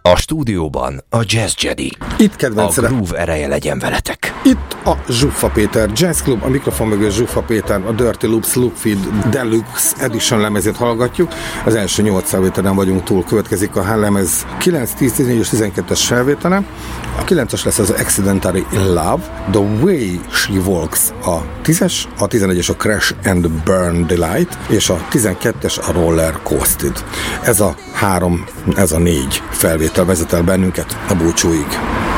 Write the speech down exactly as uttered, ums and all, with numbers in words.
A stúdióban a Jazz Jedi. Itt kedvenc A groove ereje legyen veletek. Itt a Zsuffa Péter Jazz Club, a mikrofon mögött Zsuffa Péter, a Dirty Loops Loopfeed Deluxe Edition lemezét hallgatjuk. Az első nyolc felvételen vagyunk túl, következik a lemez kilenc, tíz, tizenegy és tizenkettes felvétele. A kilences lesz az Accidentally in Love, The Way She Walks a tízes, a tizenegyes a Crash and Burn Delight, és a tizenkettes a Roller Coasted. Ez a három, ez a négy felvétel vezet el bennünket a búcsúig.